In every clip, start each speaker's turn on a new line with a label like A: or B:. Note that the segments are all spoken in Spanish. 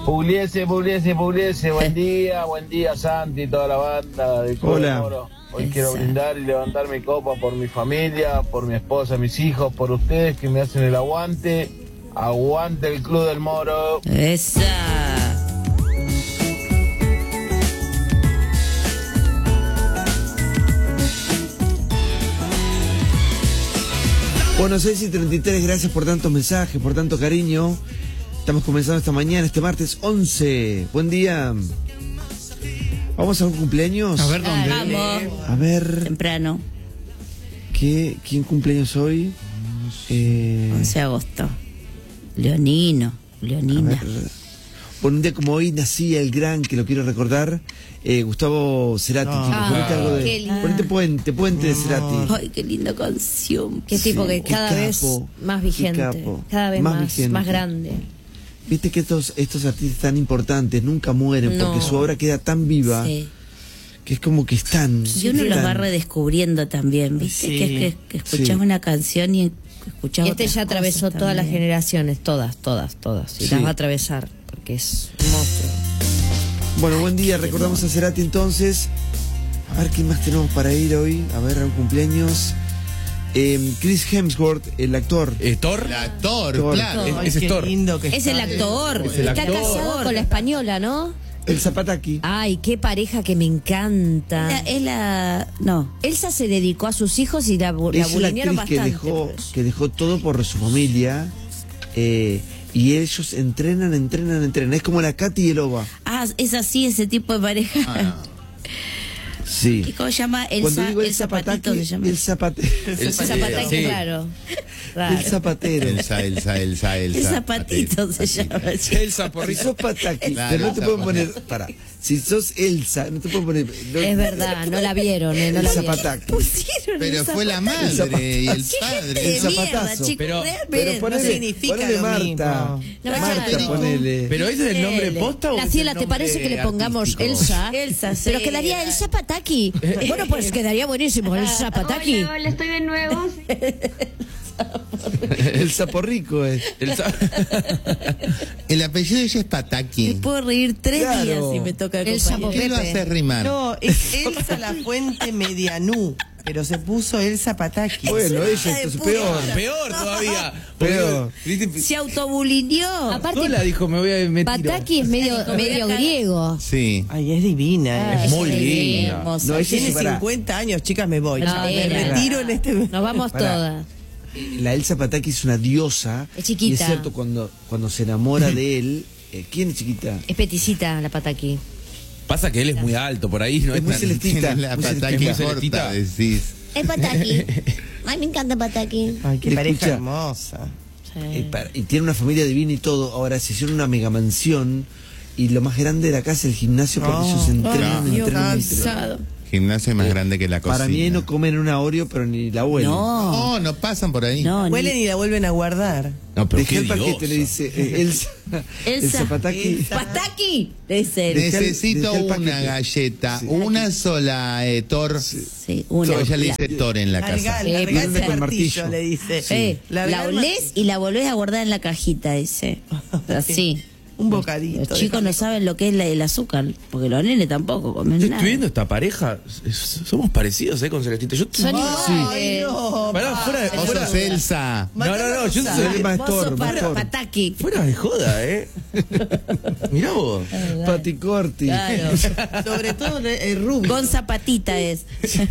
A: Pugliese, buen día Santi, toda la banda de Club del Moro. Hoy quiero brindar y levantar mi copa por mi familia, por mi esposa, mis hijos, por ustedes que me hacen el aguante. Aguante el Club del Moro.
B: Esa.
C: Bueno, 6:33, gracias por tantos mensajes, por tanto cariño. Estamos comenzando esta mañana, este martes 11. Buen día. ¿Vamos a un cumpleaños?
D: A ver dónde.
B: Vamos.
C: A ver.
B: Temprano.
C: ¿Quién cumpleaños hoy?
B: 11 de agosto. Leonina.
C: Bueno, un día como hoy nacía el gran, que lo quiero recordar, Gustavo Cerati. Ponete algo de,
B: qué lindo.
C: ponete puente de Cerati.
B: Ay, qué linda canción.
E: Qué tipo que
C: qué
E: cada vez
C: capo,
E: más
C: qué
E: vigente,
C: capo,
E: cada vez
C: más
E: más
C: vigente.
E: grande.
C: Viste que estos artistas tan importantes nunca mueren
E: No.
C: porque su obra queda tan viva
B: Sí.
C: que es como que están.
B: Y uno los
C: están.
B: va redescubriendo también, ¿viste?
D: Sí.
B: Que es que escuchás
C: Sí.
B: una canción y escuchás
E: Este
B: otras
E: ya atravesó
B: cosas
E: todas las
B: también.
E: generaciones, todas. Y
C: Sí.
E: las va a atravesar, porque es un monstruo.
C: Bueno, buen día, recordamos a Cerati entonces. A ver quién más tenemos para ir hoy. A ver, a un cumpleaños. Chris Hemsworth, el actor.
F: ¿Thor?
G: El actor,
C: Thor.
G: claro.
D: Ay,
F: Ese es
D: qué
F: Thor.
D: lindo que
B: Es el
D: está.
B: actor.
F: Es el
E: Está
F: actor.
E: casado con la española, ¿no?
C: El Zapataki.
E: Ay, qué pareja que me encanta.
B: No.
E: Elsa se dedicó a sus hijos y la
C: Es la
E: bulinearon
C: actriz
E: bastante.
C: que dejó todo por su familia. Y ellos entrenan. Es como la Katy y el Oba.
B: Ah, es así ese tipo de pareja.
G: Ah,
C: Sí.
B: ¿Y cómo se llama?
C: Cuando digo
B: El zapatito se llama.
C: el zapatero.
F: El
E: Zapataki,
F: sí.
E: claro.
C: El zapatero.
G: Elsa.
B: El zapatito se llama.
F: Elsa
C: Si
F: Porrito.
C: sos Pataki,
G: Claro,
C: pero no te
G: el
C: pueden poner.
G: zapatero.
C: Para. Si sos Elsa, no te pueden poner. No,
E: Es verdad, no la vieron, no
C: el
E: la vieron.
C: Zapataki.
G: Pero fue la madre y el padre.
C: El zapatazo.
F: Pero-
C: Pero ponele,
D: significa
C: ponele
D: lo
C: Marta.
D: mismo.
E: No,
C: Marta,
E: claro.
C: ponele.
F: ¿Pero ese es el nombre posta o es
E: Graciela,
F: el
E: ¿te parece
F: nombre
E: que le pongamos
F: artístico?
E: Elsa?
B: Sí.
E: Pero quedaría Elsa Pataki. Bueno, pues quedaría buenísimo, Elsa Pataki.
H: Hola, estoy de nuevo.
C: El Zaporrico es.
G: El apellido de ella es
B: Me
G: Pataki.
B: puedo reír 3
C: Claro.
B: días si me toca
E: El
B: acompañar.
G: ¿Qué lo hace rimar?
D: No, es Elsa La Fuente Medianú, pero se puso Elsa Pataki.
C: Bueno, ella
B: de
C: entonces
B: puta.
C: peor.
F: Peor todavía.
C: Peor.
F: ¿Viste?
B: Se autobulineó.
E: Aparte,
F: Sola dijo, me voy a meter.
E: Pataki es medio griego.
G: Sí.
D: Ay, es divina.
F: Es muy
B: Sí,
F: linda.
B: hermosa.
C: No, ella
D: Tiene
C: es para.
D: 50 años, chicas, me voy.
E: No,
D: me
E: era.
D: retiro en este.
E: Nos vamos
C: Pará.
E: todas.
C: La Elsa Pataki es una diosa.
E: Es chiquita.
C: Y es cierto, cuando se enamora de él. ¿Quién es chiquita?
E: Es peticita la Pataki.
F: Pasa que él es muy alto por ahí, no
C: Es
F: es
C: muy
F: tan-
C: celestita.
G: Tiene la
C: muy
G: Pataki
F: celestita.
G: corta, decís.
B: Es Pataki. Ay, me encanta Pataki.
D: Ay, qué pareja
C: Escucha.
D: hermosa.
C: Y tiene una familia divina y todo. Ahora se hicieron una mega mansión. Y lo más grande de la casa es el gimnasio porque ellos entrenan.
B: Cansado.
G: Gimnasio más grande que la cocina.
C: Para mí no comen un Oreo, pero ni la huelen.
B: No,
G: No pasan por ahí.
B: no,
D: Huelen y la vuelven a guardar.
F: No, pero
C: Dejé
F: qué
C: el paquete, le
F: diosa.
C: dice Elsa. Elsa Pataki.
B: Pataki, le dice él.
C: Dejé el-
G: Necesito
C: dejé el
G: una
C: paquete.
G: galleta,
C: Sí.
G: una sola, Thor.
B: Sí, una.
G: Ella le dice Thor en la casa.
D: Larga
E: Sí,
D: ese
C: con
D: martillo,
C: martillo.
D: le dice.
B: La
D: Larga el
B: olés y la volvés a guardar en la cajita, dice. Así.
D: Un bocadito.
B: Los chicos no saben lo que es el azúcar, porque los nenes tampoco comen
F: Yo
B: nada.
F: estoy viendo esta pareja, somos parecidos, con Celestita. Yo
E: Son
D: Ay, no.
F: Pará, fuera,
G: Vos
F: fuera,
G: sos Elsa.
F: no, yo
C: Se
F: soy
C: ve más
B: Vos sos
C: Thor, más Thor.
B: Pataki.
F: fuera de joda, Mirá vos.
C: Pati Corti.
B: Claro.
D: Sobre todo el rubio.
B: Con zapatita es.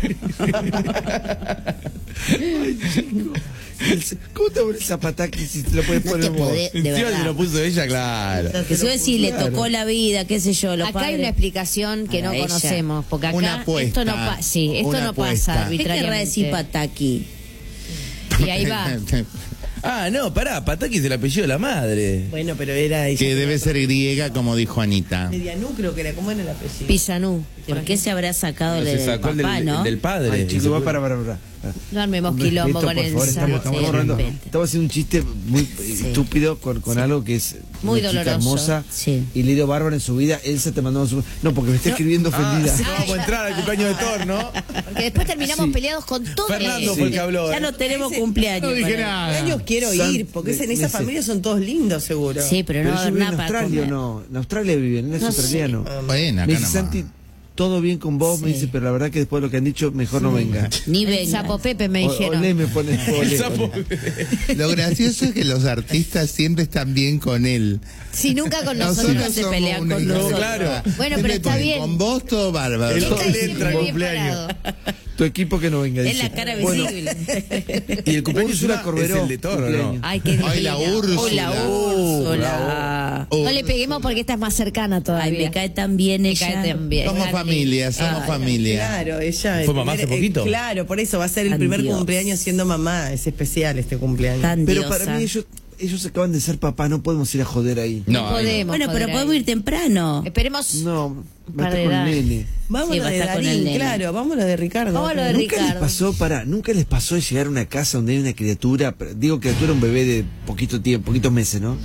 C: ¿Cómo te pones Zapataki si te lo puedes
B: No
C: poner
B: te
C: vos?
B: podés, de
F: Encima se
B: verdad.
F: lo puso ella, claro.
B: Que si vos decís, le tocó la vida, qué sé yo, los
E: Acá hay
B: padres.
E: una explicación que
B: Para
E: no
B: ella.
E: conocemos, porque acá
G: Una apuesta.
E: esto no pasa. Sí, esto
G: Una
E: no
G: apuesta.
E: pasa
B: ¿Qué querrá
E: arbitrariamente.
B: decir Pataki?
E: Y ahí va.
F: Ah, no, pará, Pataki es el apellido de la madre.
D: Bueno, pero era ella.
G: Que debe ser griega, como dijo Anita.
D: Medianú, creo que era. ¿Cómo era el apellido?
E: Pisanú.
B: ¿Por qué se habrá sacado
F: No,
B: el
F: se
B: del
F: sacó
B: papá,
F: el
B: no?
F: del padre.
C: Ay, chicos, va para.
E: No armemos
C: Un
E: quilombo
C: respeto,
E: con
C: por
E: el
C: favor,
E: sapo.
C: estamos
E: Sí,
C: ahorrando.
E: respeto.
C: Estamos haciendo un chiste muy estúpido con algo que es
E: Muy
C: una chica
E: doloroso.
C: hermosa
B: Sí.
C: y le dio bárbaro en su vida. Elsa te mandamos un... No, porque me está escribiendo ofendida.
F: No vamos a entrar al cumpleaños de Thor, ¿no?
E: Porque después terminamos
C: Sí.
E: peleados con todo.
F: Fernando fue el que habló.
B: Ya no tenemos cumpleaños.
G: No dije
B: para-
G: nada.
D: Años quiero
C: San-
D: ir, porque en esa
C: meses.
D: familia son todos lindos, seguro.
B: Sí, pero no
C: Pero
B: va a
C: ellos
B: haber
C: viven
B: nada
C: en
B: para
C: Australia o
B: comer.
C: no. En Australia viven, él es
B: No sé.
C: australiano.
G: Bueno,
C: Me
G: acá
C: dice,
G: nomás.
C: Santi, todo bien con vos, me
B: Sí.
C: dice, pero la verdad que después de lo que han dicho, mejor no venga.
B: Ni
E: El
B: venga.
E: sapo Pepe me dijeron.
C: Olé me pone. Olé,
F: El sapo.
C: olé.
G: Lo gracioso es que los artistas siempre están bien con él.
E: Sí, nunca con nosotros
B: no se
G: somos
B: pelean
G: una
B: con
G: cosa.
B: nosotros.
F: Claro.
E: Bueno,
G: Siempre
E: pero está
G: ponen,
E: bien.
G: Con vos todo bárbaro.
F: El
E: Está
F: Thor le
E: siempre
F: entra al
E: bien
F: cumpleaños.
E: parado.
C: Tu equipo que no venga.
B: Es
C: dice.
B: la cara
C: Bueno,
B: visible.
F: Y el cumpleaños
C: Úrsula
F: es
C: Corberó,
F: el de Thor, ¿o
C: cumpleaños.
F: no?
E: Ay, qué
G: Ay, la
E: divina.
G: Úrsula.
B: Hola, Úrsula.
E: No le peguemos porque esta es más cercana
B: Ay,
E: todavía.
B: me cae tan bien
E: Me
B: ella.
E: cae tan bien.
G: Somos familia, somos familia.
D: Claro, ella.
F: ¿Fue mamá hace poquito?
D: Claro, por eso va a ser el
B: Tan
D: primer
B: Dios.
D: cumpleaños siendo mamá. Es especial este cumpleaños.
B: Tan
C: Pero
B: diosa.
C: para mí ellos acaban de ser papás, no podemos ir a joder ahí.
E: No podemos.
B: Bueno, pero
E: joder
B: podemos
E: ahí.
B: ir temprano.
E: Esperemos.
C: No, me
E: Par
C: está
E: de
C: con el
E: edades.
C: nene.
D: Vamos
B: Sí,
D: a
B: va
D: lo
B: a
D: de
B: estar con el
D: Darín,
B: nene.
D: claro, vamos a lo de Ricardo.
E: Vamos a lo de
C: ¿Nunca les
E: Ricardo.
C: nunca les pasó de llegar a una casa donde hay una criatura, digo criatura, un bebé de poquito tiempo, poquitos meses, ¿no?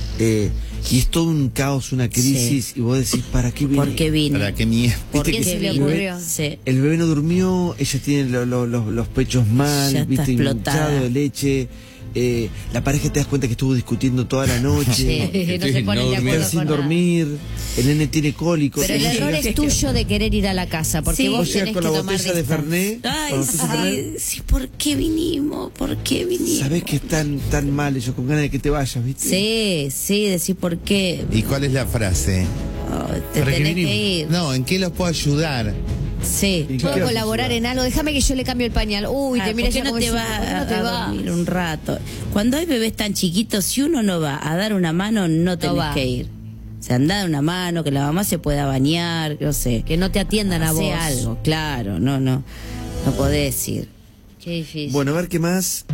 C: Y es todo un caos, una crisis, y vos decís, ¿para qué vine?
B: ¿Por qué vino?
G: Para que mierda.
B: ¿Por
C: Viste
B: qué
C: que
B: se
C: el
B: le
C: bebé-
B: ocurrió? Sí.
C: El bebé no durmió, ella tiene los pechos mal,
B: Ya está
C: viste,
B: explotada.
C: hinchado de leche. La pareja te das cuenta que estuvo discutiendo toda la noche.
E: Sí, no se ponen de
F: No
E: acuerdo
C: Quedan
E: con
C: sin
E: nada.
C: dormir, el nene tiene cólicos.
E: Pero el error es tuyo de querer ir a la casa, porque
B: Sí.
E: vos
C: Vos llegas
E: tenés
C: con
E: que
C: la
E: tomar
C: botella de
E: distancia.
C: Fernet.
B: Ay,
C: con la botella de Fernet.
B: sí, ¿por qué vinimos? ¿Por qué vinimos?
C: Sabés que están tan mal ellos con ganas de que te vayas, ¿viste?
B: Sí, decir por qué.
G: ¿Y cuál es la frase?
B: Oh, te tenés que ir.
G: No, ¿en qué los puedo ayudar?
B: Sí.
C: ¿Y qué
E: ¿Puedo
C: haces,
E: colaborar
C: Iván?
E: en algo? Déjame que yo le cambio el pañal. Uy,
B: Ah,
E: te mira
B: ¿por qué
E: ella
B: no
E: como
B: te
E: diciendo,
B: vas
E: ¿por qué no te
B: a
E: vas?
B: dormir un rato? Cuando hay bebés tan chiquitos, si uno no va a dar una mano, no tenés
E: va.
B: que ir. O sea, anda a dar una mano, que la mamá se pueda bañar, no sé.
E: Que no te atiendan a
B: Hacé
E: vos.
B: algo, claro, no podés ir.
E: Qué difícil.
C: Bueno, a ver qué más.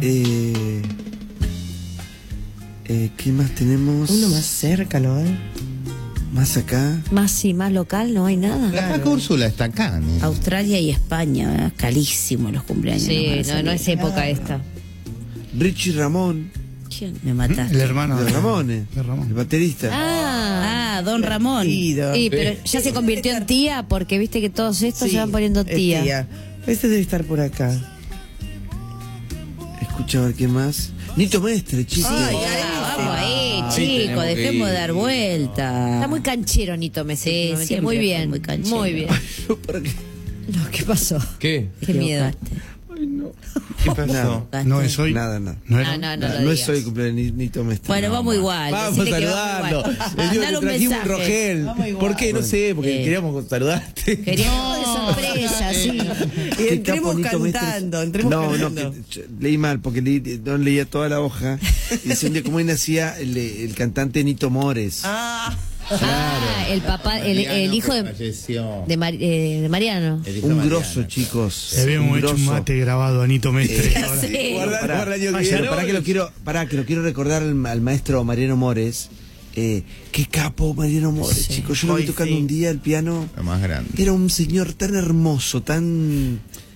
C: ¿Qué más tenemos?
D: Uno más cerca, ¿no?
C: Más acá.
E: Más local, no hay nada.
G: Capaz que Úrsula está acá. ¿no?
B: Australia y España, ¿verdad? Carísimo los cumpleaños.
E: Sí,
B: van a
E: no
B: salir.
E: es época esta.
C: Richie Ramón.
B: ¿Quién? Me mataste.
H: El hermano
C: De Ramón,
H: Ramón.
C: el baterista.
B: Ah, don Ramón.
D: Ido.
E: Sí, pero ya se convirtió en tía porque viste que todos estos
D: Sí,
E: se van poniendo
D: es
E: tía.
D: Este debe estar por acá.
C: Escucha a ver qué más. Nito Mestre, chicos.
B: Vamos ahí,
F: Sí,
B: chicos,
F: tenemos que
B: dejemos de
F: ir.
B: dar vuelta.
E: Está muy canchero, Nito Messi.
B: Sí,
E: últimamente.
B: siempre
E: Muy
B: fue
E: bien.
B: muy canchero.
E: Muy bien.
C: ¿Para qué?
E: No, ¿qué pasó?
F: ¿Qué?
E: Qué miedo.
G: ¿Qué pasó?
H: No es hoy.
C: Nada.
H: No era.
E: No
C: No,
E: lo
C: es
E: digas.
C: hoy el cumpleaños de Nito Mestre.
B: Bueno,
C: No,
B: vamos igual.
F: Vamos
B: decile que
F: saludando.
B: vamos igual.
F: El día
B: Mandale
F: que
B: un
F: trajimos un
B: mensaje.
F: rogel.
D: Vamos igual.
F: ¿Por qué? No sé, porque queríamos saludarte.
B: Queríamos
E: de sorpresa, sí.
D: Y
C: Qué
D: entremos
C: capo Nito Mestre.
D: cantando, entremos
C: No,
D: cantando.
C: leí mal porque no leía toda la hoja. Y decía un día cómo ahí nacía el cantante Nito Mores.
D: Ah,
E: Ah, el papá, el hijo de
G: Falleció.
E: Mariano.
G: El hijo de
C: Un
G: Mariano.
C: grosso, chicos.
H: Habíamos
C: un
H: hecho un
C: grosso.
H: mate grabado a Anito Mestre. ahora.
B: Sí.
F: Guarda el año que
C: Pero
F: viene.
C: pará que lo quiero recordar al maestro Mariano Mores. Qué capo Mariano Mores, chicos. Yo lo vi
D: Hoy
C: tocando
D: sí.
C: un día el piano.
G: Lo más grande.
C: Era un señor tan hermoso, tan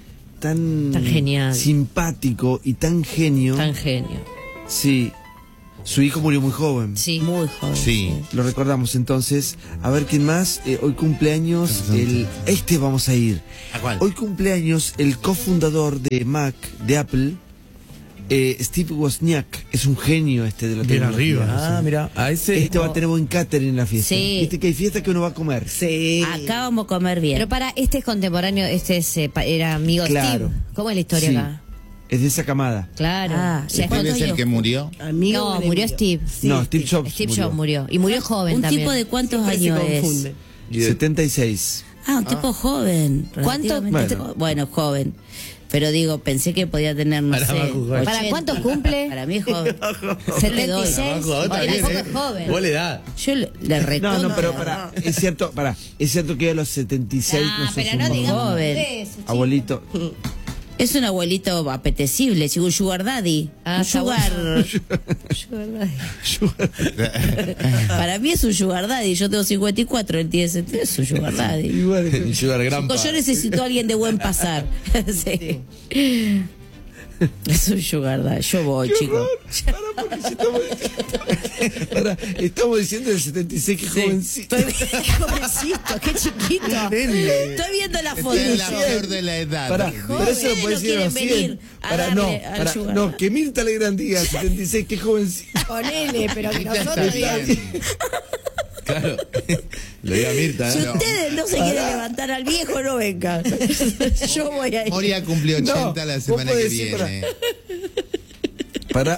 E: genial.
C: simpático y tan genio.
E: Tan genio.
C: Sí. Su hijo murió muy joven.
E: Sí.
B: Muy joven.
G: Sí.
C: Lo recordamos entonces. A ver quién más. Hoy cumpleaños vamos a ir.
G: ¿A cuál?
C: Hoy cumpleaños el cofundador de Mac, de Apple, Steve Wozniak. Es un genio de la
H: Bien
C: tecnología.
H: arriba.
F: Ah, mira, a ese.
C: Este va a tener buen catering en la fiesta.
B: Sí.
C: Viste que hay fiesta que uno va a comer.
D: sí.
B: Acá vamos a comer bien.
E: Pero para, este es contemporáneo, era amigo de
C: Claro.
E: Steve. ¿Cómo es la historia
C: Sí.
E: acá?
C: Es de esa camada.
E: Claro.
B: Ah,
E: O sea,
B: ¿cuántos
G: ¿Puede ser
B: años?
G: que murió?
D: Amigo
E: No,
D: o
E: murió
D: enemigo.
E: Steve.
C: No, Steve Jobs.
E: Steve
C: murió.
E: Jobs murió. Y murió joven
B: Un
E: también.
B: tipo de cuántos
D: Siempre se
B: años es.
D: confunde.
C: 76.
B: Ah, un tipo joven.
E: ¿Cuánto?
B: relativamente
C: Bueno.
B: bueno, joven. Pero digo, pensé que podía tener, no
F: Para
B: sé.
F: abajo, joven.
E: ¿Para
B: 80.
E: cuántos cumple?
B: Para mí es joven.
E: 76.
F: Abajo, está
E: Bueno,
F: bien,
E: tampoco es joven.
F: Vos le das.
B: Yo le reconozco.
C: No, pero es cierto que a los 76 no sos
E: pero
C: un
E: no
C: buen
E: digamos
B: joven.
E: eso, chico.
C: abuelito.
B: Es un abuelito apetecible, chico, un sugar daddy.
E: Ah,
B: un
E: está
B: sugar. Para mí es un sugar daddy. Yo tengo 54, él tiene 70. Es un sugar daddy.
F: Sugar Grandpa.
B: Yo necesito a alguien de buen pasar. Sí. Es un sugar daddy. Yo voy, chicos.
C: Estamos diciendo el 76 que es jovencito.
E: Qué jovencito, qué chiquito.
B: Estoy viendo la foto.
G: Esta es la flor de la edad.
C: Pará, pero eso lo puede decir a los 100. No, que Mirta Legrand diga 76 que es jovencito.
E: Ponele, pero que
G: Mirta
E: nosotros
G: está
E: digamos.
G: bien.
F: Claro. Lo diga Mirta.
B: Si
F: ¿no?
B: ustedes no se quieren levantar al viejo, no vengan. Yo voy a ir.
G: Moria cumplió 80 la
C: vos
G: semana que
C: podés decir,
G: viene.
C: Pará.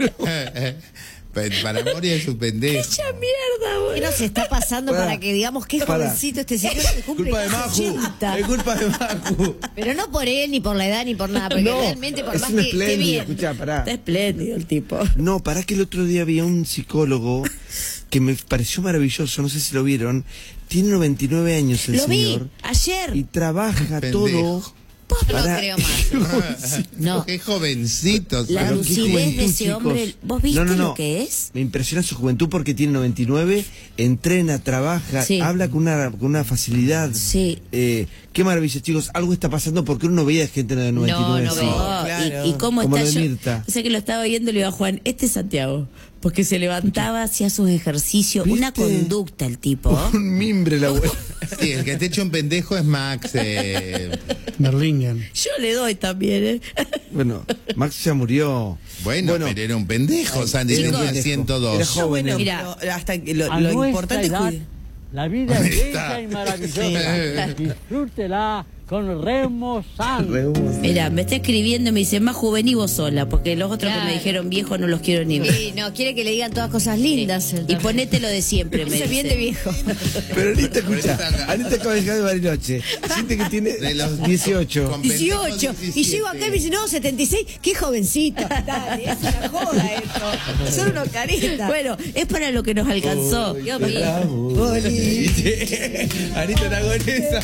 G: Para Moria es un pendejo.
B: ¡Mucha mierda,
E: ¿Qué
B: boludo!
E: nos está pasando para que digamos qué
C: Pará.
E: jovencito este señor que cumple
F: Culpa de
E: casi
F: Maju.
E: 80?
F: Es culpa de Maju.
E: Pero no por él, ni por la edad, ni por nada, porque realmente por
C: es
E: más
C: un
E: que
C: espléndido,
E: bien.
C: escuchá, pará.
B: Está espléndido el tipo.
C: No, pará que el otro día había un psicólogo que me pareció maravilloso, no sé si lo vieron. Tiene 99 años el
E: Lo vi
C: señor.
E: ayer.
C: Y trabaja
G: Pendejo.
C: todo.
E: No
C: Pará.
E: creo más. No.
G: Qué jovencito.
E: La
C: Pero qué
E: lucidez
C: juventud,
E: de ese
C: chicos.
E: hombre, ¿vos viste
C: No.
E: lo que es?
C: Me impresiona su juventud porque tiene 99, entrena, trabaja,
B: Sí.
C: habla con una facilidad.
B: Sí.
C: Qué maravilla, chicos. Algo está pasando porque uno no veía gente de 99.
B: No
C: así.
B: veo.
D: claro.
B: ¿Y cómo
C: Como
B: está
C: lo de
B: yo?
C: Mirta.
B: O sea que lo estaba viendo y le iba a Juan, este es Santiago. Porque se levantaba, hacía sus ejercicios,
C: ¿Viste?
B: una conducta el tipo.
C: Un mimbre la abuela.
G: Sí, el que te echa un pendejo es Max.
H: Berlingen.
B: Yo le doy también, ¿eh?
C: Bueno, Max ya murió.
G: Bueno, pero era un pendejo, Sandy,
C: chicos,
G: tenía
C: era
G: 102.
C: joven.
D: Bueno,
B: Mira.
D: pero hasta que lo
I: A nuestra
D: importante es
I: edad,
D: cuidar.
I: la vida es
G: Está.
I: bella y maravillosa. Disfrútela con Remo Santos.
B: Mira, me está escribiendo y me dice, más juvenil vos sola, porque los otros que
E: Claro.
B: me dijeron viejo no los quiero ni ver.
E: Sí, no, quiere que le digan todas cosas lindas.
B: Y ponete lo de siempre, me
E: Eso es bien
B: dice.
E: de viejo.
C: Pero Anita, escucha. Anita acaba de llegar de Bariloche. Siente que tiene
G: De los
C: 18.
G: con
E: 18. Y llego acá y me dice, no, 76. Qué jovencito. Dale, es una joda esto. Son unos caritas.
B: Bueno, es para lo que nos alcanzó.
E: Dios mío.
F: Anita Aragonesa.